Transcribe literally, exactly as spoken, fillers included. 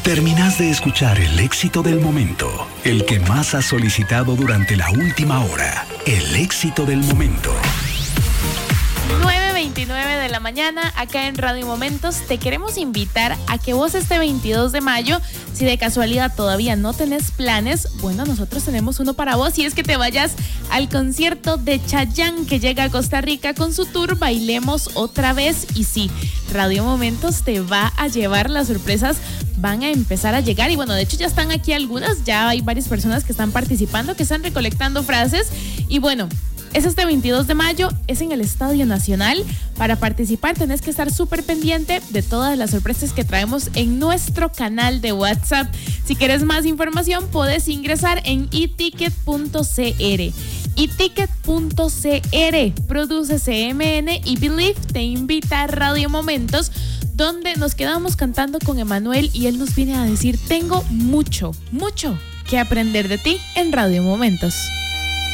Terminás de escuchar el éxito del momento, el que más has solicitado durante la última hora. El éxito del momento. nueve veintinueve de la mañana, acá en Radio Momentos, te queremos invitar a que vos este veintidós de mayo, si de casualidad todavía no tenés planes, bueno, nosotros tenemos uno para vos, y es que te vayas al concierto de Chayanne, que llega a Costa Rica con su tour Bailemos Otra Vez. Y sí, Radio Momentos te va a llevar, las sorpresas van a empezar a llegar, y bueno, de hecho ya están aquí algunas, ya hay varias personas que están participando, que están recolectando frases, y bueno, es este veintidós de mayo, es en el Estadio Nacional. Para participar tenés que estar súper pendiente de todas las sorpresas que traemos en nuestro canal de WhatsApp. Si quieres más información, podés ingresar en e ticket punto c r. e ticket punto c r. Produce C M N y Believe te invita a Radio Momentos, donde nos quedamos cantando con Emanuel y él nos viene a decir: tengo mucho, mucho que aprender de ti en Radio Momentos.